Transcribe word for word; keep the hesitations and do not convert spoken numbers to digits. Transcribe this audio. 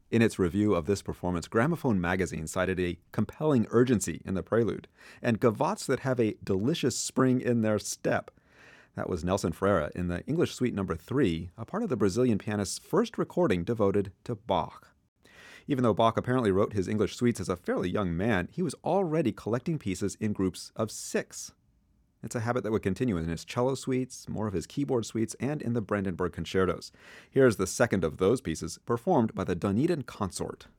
In its review of this performance, Gramophone magazine cited a compelling urgency in the prelude, and gavottes that have a delicious spring in their step. That was Nelson Freire in the English Suite Number three, a part of the Brazilian pianist's first recording devoted to Bach. Even though Bach apparently wrote his English suites as a fairly young man, he was already collecting pieces in groups of six. It's a habit that would continue in his cello suites, more of his keyboard suites, and in the Brandenburg concertos. Here's the second of those pieces, performed by the Dunedin Consort.